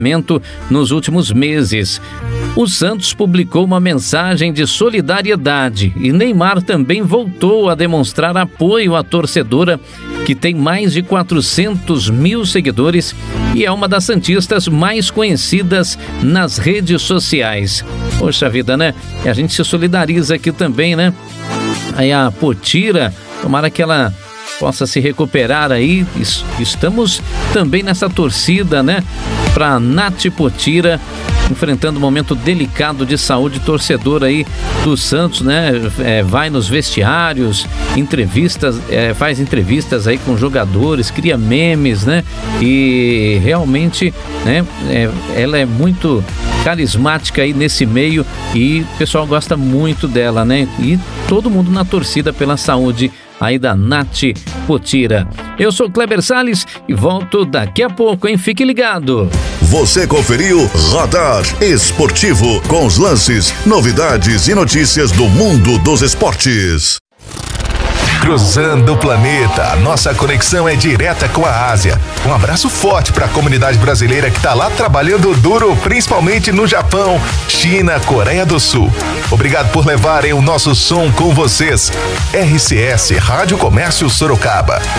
nos últimos meses. O Santos publicou uma mensagem de solidariedade e Neymar também voltou a demonstrar apoio à torcedora, que tem mais de 400 mil seguidores e é uma das santistas mais conhecidas nas redes sociais. Poxa vida, né? E a gente se solidariza aqui também, né? Aí a Potira, tomara que ela possa se recuperar aí. Estamos também nessa torcida, né? Para Nath Potira, enfrentando um momento delicado de saúde, torcedor aí do Santos, né? Vai nos vestiários, faz entrevistas aí com jogadores, cria memes, né? E realmente, né? Ela é muito carismática aí nesse meio e o pessoal gosta muito dela, né? E todo mundo na torcida pela saúde aí da Nath Potira. Eu sou Kleber Salles e volto daqui a pouco, hein? Fique ligado. Você conferiu Radar Esportivo com os lances, novidades e notícias do mundo dos esportes. Cruzando o planeta, nossa conexão é direta com a Ásia. Um abraço forte para a comunidade brasileira que está lá trabalhando duro, principalmente no Japão, China, Coreia do Sul. Obrigado por levarem o nosso som com vocês. RCS Rádio Comércio Sorocaba.